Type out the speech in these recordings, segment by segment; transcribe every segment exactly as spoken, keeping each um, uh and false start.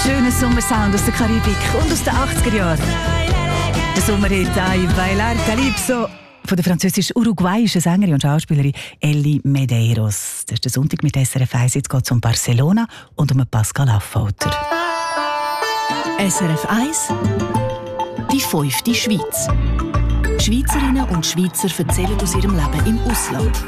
Schöner Sommersound aus der Karibik und aus den achtziger Jahren. Der Sommerhit «Ay bailar calypso» von der französisch-uruguayischen Sängerin und Schauspielerin Elli Medeiros. Das ist der Sonntag mit S R F eins. Jetzt geht es um Barcelona und um Pascal Affolter. S R F eins Die fünfte Schweiz. Schweizerinnen und Schweizer erzählen aus ihrem Leben im Ausland.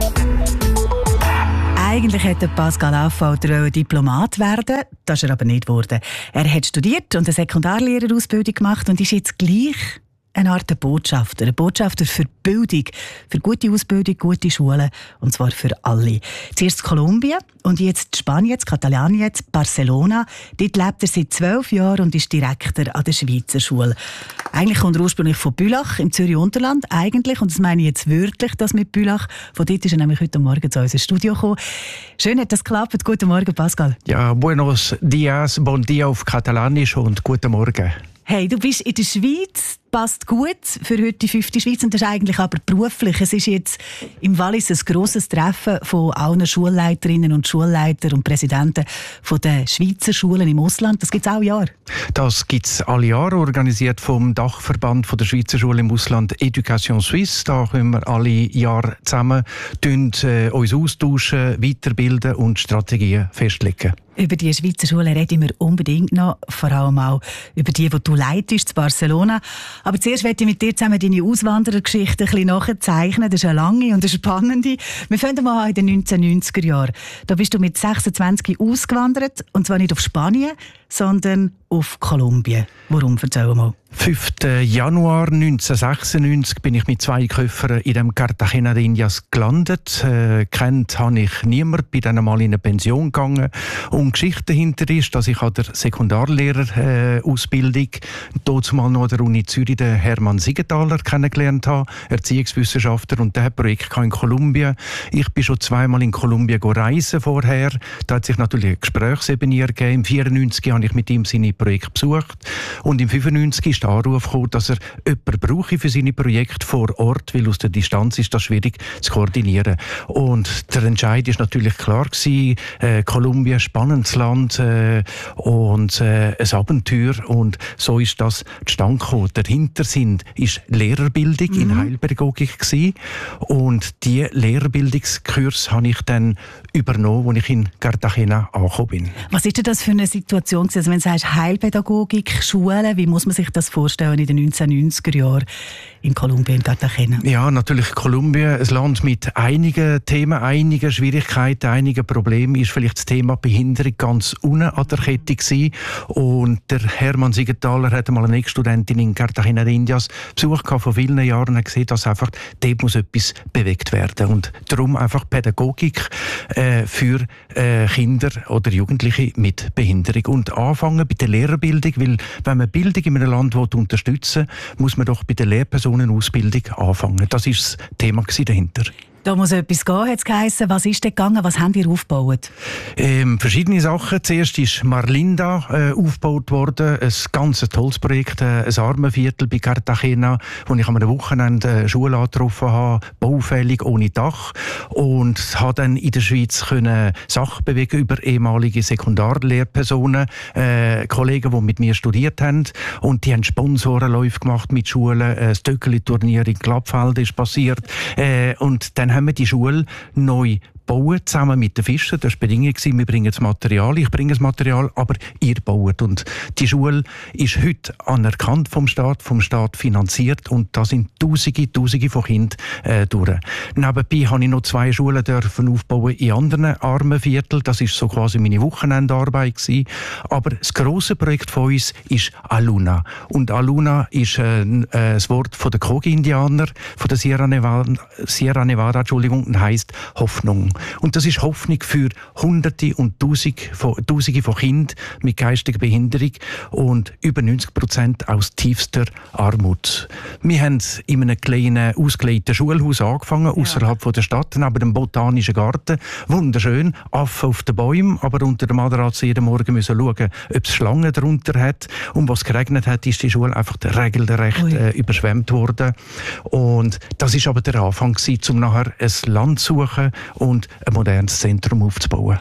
Eigentlich hätte Pascal Affolter Diplomat werden, das ist er aber nicht geworden. Er hat studiert und eine Sekundarlehrerausbildung gemacht und ist jetzt gleich eine Art Botschafter. Ein Botschafter für Bildung, für gute Ausbildung, gute Schulen, und zwar für alle. Zuerst Kolumbien und jetzt Spanien, Katalonien, Barcelona. Dort lebt er seit zwölf Jahren und ist Direktor an der Schweizer Schule. Eigentlich kommt er ursprünglich von Bülach im Zürich Unterland. Eigentlich, und das meine ich jetzt wörtlich, das mit Bülach. Von dort ist er nämlich heute Morgen zu unserem Studio gekommen. Schön, hat das geklappt. Guten Morgen, Pascal. Ja, buenos dias, bon dia auf Katalanisch und guten Morgen. Hey, du bist in der Schweiz, passt gut für heute die fünfte Schweiz, und das ist eigentlich aber beruflich. Es ist jetzt im Wallis ein grosses Treffen von allen Schulleiterinnen und Schulleitern und Präsidenten von der Schweizer Schulen im Ausland. Das gibt es auch Jahr. Das gibt es alle Jahre, organisiert vom Dachverband von der Schweizer Schule im Ausland Education Suisse. Da können wir alle Jahre zusammen tun, äh, uns austauschen, weiterbilden und Strategien festlegen. Über die Schweizer Schule reden wir unbedingt noch, vor allem auch über die, die du leitest, in Barcelona. Aber zuerst möchte ich mit dir zusammen deine Auswanderergeschichte ein bisschen nachzeichnen. Das ist eine lange und eine spannende. Wir fangen mal an in den neunzehnhundertneunziger Jahren. Da bist du mit sechsundzwanzig ausgewandert, und zwar nicht auf Spanien, sondern auf Kolumbien. Warum? Erzähl mal. fünften Januar neunzehnhundertsechsundneunzig bin ich mit zwei Koffern in dem Cartagena de Indias gelandet. Äh, kennt habe ich niemand, bin dann mal in eine Pension gegangen. Und die Geschichte dahinter ist, dass ich an der Sekundarlehrerausbildung äh, dort mal noch an der Uni Zürich den Hermann Siegenthaler kennengelernt habe, Erziehungswissenschaftler, und der hat ein Projekt in Kolumbien. Ich bin schon zweimal in Kolumbien reisen vorher. Da hat sich natürlich eine Gesprächsebene ergeben. Im vierundneunzig habe ich mit ihm seine Projekte besucht, und im fünfundneunzig ist der Anruf gekommen, dass er jemanden brauche für seine Projekte vor Ort, weil aus der Distanz ist das schwierig zu koordinieren. Und der Entscheid ist natürlich klar gewesen, äh, Kolumbien, spannendes Land äh, und äh, ein Abenteuer, und so ist das zustande gekommen. Der Hintersinn ist Lehrerbildung mhm. in Heilpädagogik gewesen, und die Lehrerbildungskurs habe ich dann übernommen, als ich in Cartagena angekommen bin. Was ist denn das für eine Situation? Also wenn du sagst Heilpädagogik, Schulen, wie muss man sich das vorstellen in den neunzehnhundertneunziger Jahren in Kolumbien, in Cartagena? Ja, natürlich Kolumbien, ein Land mit einigen Themen, einigen Schwierigkeiten, einigen Problemen, ist vielleicht das Thema Behinderung ganz unten an der Kette gewesen. Und der Hermann Siegenthaler hat mal eine Ex-Studentin in Cartagena de Indias besucht vor vielen Jahren und hat gesehen, dass einfach dort muss etwas bewegt werden. Und darum einfach Pädagogik äh, für äh, Kinder oder Jugendliche mit Behinderung. Und anfangen bei der Lehrerbildung, weil wenn man Bildung in einem Land unterstützen will, muss man doch bei der Lehrpersonenausbildung anfangen. Das war das Thema dahinter. Da muss etwas gehen, hat es geheissen. Was ist denn gegangen? Was habt ihr aufgebaut? Ähm, verschiedene Sachen. Zuerst ist Marlinda äh, aufgebaut worden. Ein ganz tolles Projekt, äh, ein Armenviertel bei Cartagena, wo ich am Wochenende eine Schule angetroffen habe, baufällig, ohne Dach. Und habe dann in der Schweiz können Sachen bewegen über ehemalige Sekundarlehrpersonen, äh, Kollegen, die mit mir studiert haben. Und die haben Sponsorenläufe gemacht mit Schulen. Äh, das Töckeli-Turnier in Glattfeld ist passiert. Äh, und dann haben wir die Schule neu bauen, zusammen mit den Fischern. Das war die Bedingung, wir bringen das Material, ich bringe das Material, aber ihr baut. Und die Schule ist heute anerkannt vom Staat, vom Staat finanziert, und da sind Tausende, Tausende von Kindern äh, durch. Nebenbei habe ich noch zwei Schulen dürfen aufbauen in anderen Armenvierteln. Das war so quasi meine Wochenendarbeit gewesen. Aber das grosse Projekt von uns ist Aluna. Und Aluna ist äh, äh, das Wort von den Kogi-Indianer, von der Sierra Nevada, Sierra Nevada, Entschuldigung, und heisst Hoffnung. Und das ist Hoffnung für Hunderte und Tausende von, Tausende von Kindern mit geistiger Behinderung und über neunzig Prozent aus tiefster Armut. Wir haben in einem kleinen, ausgelegten Schulhaus angefangen, ja. außerhalb von der Stadt, neben dem Botanischen Garten. Wunderschön, Affen auf den Bäumen, aber unter der Matratze jeden Morgen müssen schauen, ob es Schlangen darunter hat. Und was geregnet hat, ist die Schule einfach regelrecht äh, überschwemmt worden. Und das ist aber der Anfang gewesen, um nachher ein Land zu suchen und ein modernes Zentrum aufzubauen.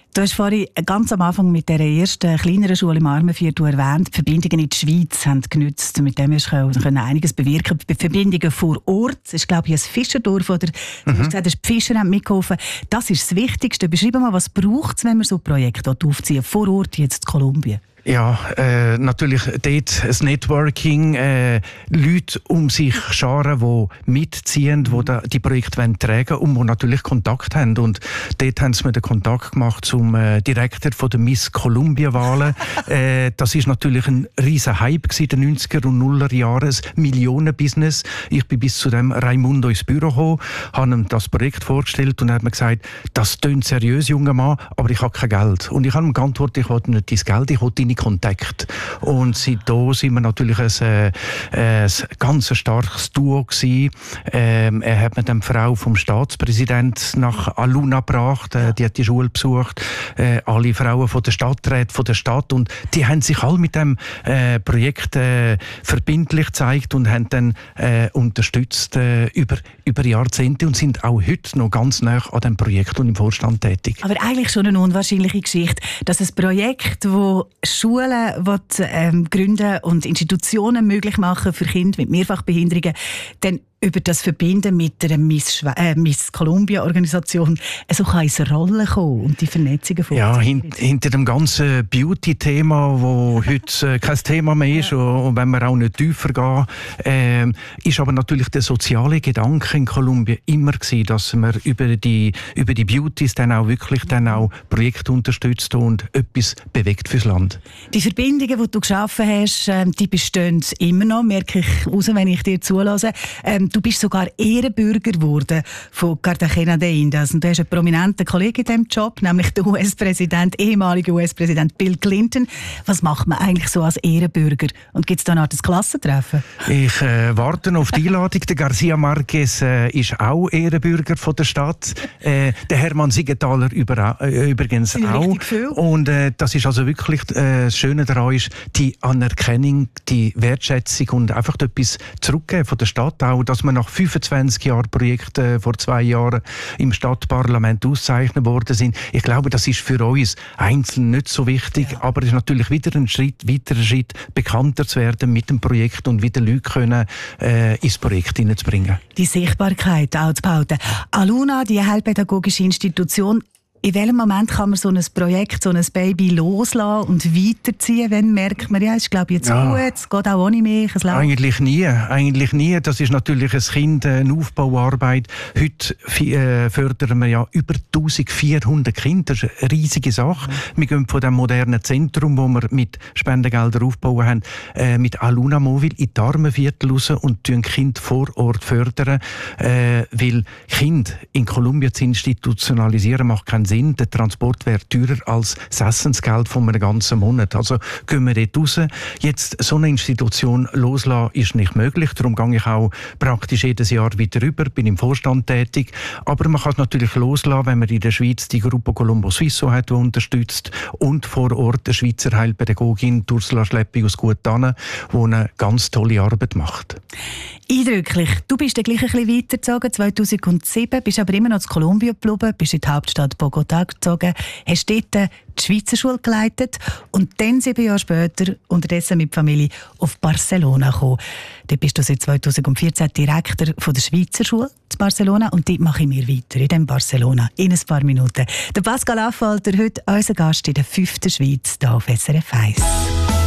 Du hast vorhin ganz am Anfang mit der ersten kleineren Schule im Armenviertel erwähnt, die Verbindungen in die Schweiz haben genützt. Mit dem hast du einiges bewirken. Verbindungen vor Ort. Das ist, glaube ich, ein Fischerdorf. Oder du hast gesagt, die Fischer haben mitgeholfen. Das ist das Wichtigste. Beschreib mal, was braucht es, wenn man so Projekte aufziehen vor Ort, jetzt in Kolumbien? Ja, äh, natürlich dort ein Networking, äh, Leute um sich scharen, die mitziehen, die da die Projekte tragen wollen und die natürlich Kontakt haben. Und dort haben sie mir den Kontakt gemacht zum äh, Direktor von der Miss Columbia-Wahlen. äh, das ist natürlich ein riesen Hype in den neunziger und nuller Jahren, ein Millionenbusiness. Ich bin bis zu dem Raimundo ins Büro gekommen, habe ihm das Projekt vorgestellt und er hat mir gesagt, das klingt seriös, junger Mann, aber ich habe kein Geld. Und ich habe ihm geantwortet, ich will nicht dein Geld, ich will deine Kontakt. Und seitdem sind wir natürlich ein, äh, ein ganz starkes Duo gewesen. Ähm, er hat mit der Frau vom Staatspräsident nach Aluna gebracht, äh, die hat die Schule besucht, äh, alle Frauen von der Stadträte von der Stadt und die haben sich alle mit dem äh, Projekt äh, verbindlich gezeigt und haben dann äh, unterstützt äh, über, über Jahrzehnte und sind auch heute noch ganz nah an dem Projekt und im Vorstand tätig. Aber eigentlich schon eine unwahrscheinliche Geschichte, dass ein Projekt, das Schulen will, ähm, gründen und Institutionen möglich machen für Kinder mit Mehrfachbehinderungen, dann über das Verbinden mit der Miss, Schwe- äh, Miss Columbia-Organisation so kann es eine Rolle kommen und die Vernetzungen ja, hin- hinter dem ganzen Beauty-Thema, das heute äh, kein Thema mehr ist, ja. und wenn wir auch nicht tiefer gehen, äh, ist aber natürlich der soziale Gedanke in Kolumbien immer gewesen, dass man über die, über die Beauties dann auch wirklich dann auch Projekte unterstützt und etwas bewegt fürs Land. Die Verbindungen, die du geschaffen hast, äh, die bestehen immer noch, merke ich raus, wenn ich dir zulasse. Ähm, Du bist sogar Ehrenbürger geworden von Cartagena de Indias. Und du hast einen prominenten Kollegen in diesem Job, nämlich der U S-Präsident, ehemaliger U S-Präsident Bill Clinton. Was macht man eigentlich so als Ehrenbürger? Und gibt es da eine Art Klassentreffen? Ich äh, warte auf die Einladung. Der Garcia Marquez äh, ist auch Ehrenbürger von der Stadt. Äh, der Hermann Siegenthaler über, äh, übrigens auch. Und äh, das ist also wirklich äh, das Schöne daran ist, die Anerkennung, die Wertschätzung und einfach etwas zurückgeben von der Stadt auch, dass wir nach fünfundzwanzig Jahren Projekt äh, vor zwei Jahren im Stadtparlament auszeichnet worden sind. Ich glaube, das ist für uns einzeln nicht so wichtig, ja. aber es ist natürlich wieder ein Schritt, weiterer Schritt, bekannter zu werden mit dem Projekt und wieder Leute können, äh, ins Projekt hineinzubringen. Die Sichtbarkeit auch zu behalten. Aluna, die heilpädagogische Institution, in welchem Moment kann man so ein Projekt, so ein Baby loslassen und weiterziehen? Wenn merkt man, ja, es ist glaube ich jetzt ja. gut, es geht auch ohne mich. Es eigentlich nie, eigentlich nie. Das ist natürlich ein Kind, eine Aufbauarbeit. Heute äh, fördern wir ja über eintausendvierhundert Kinder. Das ist eine riesige Sache. Mhm. Wir gehen von dem modernen Zentrum, wo wir mit Spendengeldern aufbauen haben, äh, mit Aluna Mobile in die Armenviertel raus und fördern Kinder vor Ort fördern, äh, weil Kinder in Kolumbien zu institutionalisieren macht keinen Sinn. Der Transport wäre teurer als das Essensgeld von einem ganzen Monat. Also gehen wir dort raus. Jetzt so eine Institution loslassen ist nicht möglich. Darum gehe ich auch praktisch jedes Jahr wieder rüber, bin im Vorstand tätig. Aber man kann es natürlich loslassen, wenn man in der Schweiz die Gruppe Colombo Suisso hat, die unterstützt und vor Ort eine Schweizer Heilpädagogin, Ursula Schleppi aus Guttannen, die eine ganz tolle Arbeit macht. Eindrücklich. Du bist dann gleich ein bisschen weitergezogen, zweitausendsieben, bist aber immer noch in Kolumbien geblieben, bist in die Hauptstadt Bogotá gezogen, hast dort die Schweizer Schule geleitet und dann sieben Jahre später unterdessen mit der Familie auf Barcelona gekommen. Dort bist du seit zweitausendvierzehn Direktor von der Schweizer Schule in Barcelona und dort mache ich mir weiter, in dem Barcelona, in ein paar Minuten. Der Pascal Affolter, heute unser Gast in der fünften Schweiz, hier auf S R F eins.